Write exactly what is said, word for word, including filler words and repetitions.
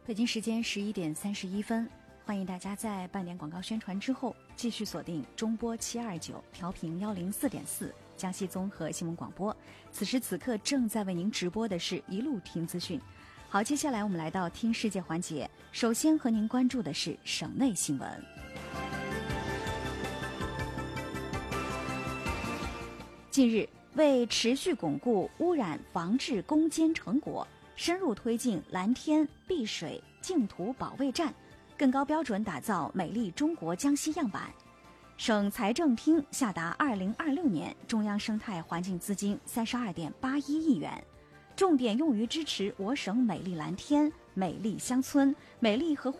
北京时间十一点三十一分，欢迎大家在半点广告宣传之后，继续锁定中波七二九调频幺零四点四江西综合新闻广播。此时此刻正在为您直播的是一路听资讯。好，接下来我们来到听世界环节，首先和您关注的是省内新闻。近日，为持续巩固污染防治攻坚成果，深入推进蓝天碧水净土保卫战，更高标准打造美丽中国江西样板，省财政厅下达二零二六年中央生态环境资金三十二点八一亿元，重点用于支持我省美丽蓝天、美丽乡村、美丽和